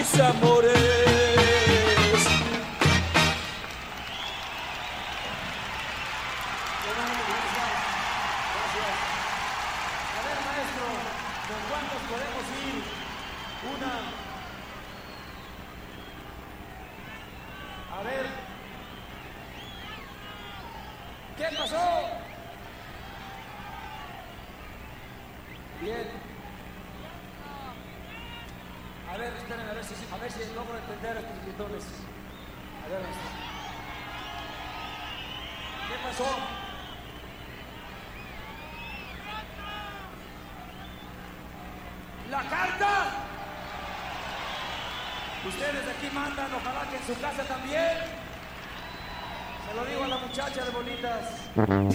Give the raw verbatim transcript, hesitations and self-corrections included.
mis amores. A ver, maestro, ¿con cuántos podemos ir? Una. A ver. ¿Qué pasó? Bien. A ver, esperen, a ver si, a ver si logro entender a estos gritones. A ver, maestro. ¿Qué pasó? ¿La carta? Ustedes de aquí mandan, ojalá que en su casa también. Se lo digo a la muchacha de bonitas.